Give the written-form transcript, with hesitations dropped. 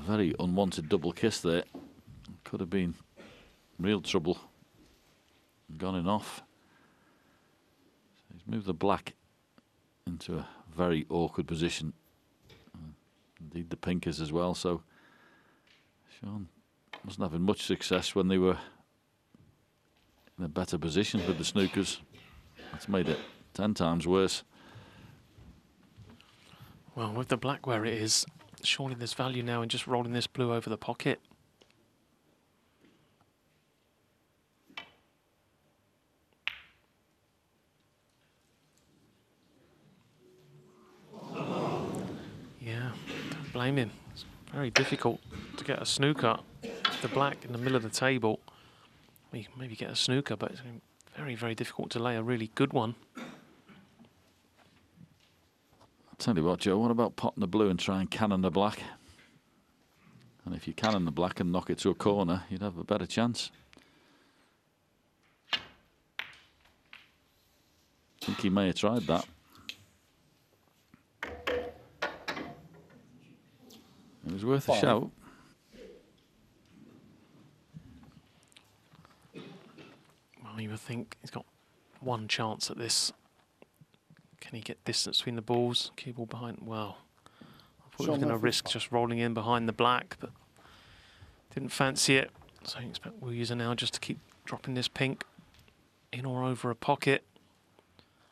very unwanted double kiss there. Could have been real trouble. Gone in off. So he's moved the black into a very awkward position. Indeed the pink is as well, so Shaun wasn't having much success when they were in a better position with the snookers. That's made it 10 times worse. Well, with the black where it is, surely there's value now in just rolling this blue over the pocket. Yeah, don't blame him. It's very difficult to get a snooker. The black in the middle of the table. We can maybe get a snooker, but it's very, very difficult to lay a really good one. I'll tell you what, Joe, what about potting the blue and try and cannon the black? And if you cannon the black and knock it to a corner, you'd have a better chance. I think he may have tried that. It was worth a shout. Well, you would think he's got one chance at this. Can he get distance between the balls? Cue ball behind. Well, I thought he was going to risk just rolling in behind the black, but didn't fancy it. So I expect Wu Yuza now just to keep dropping this pink in or over a pocket.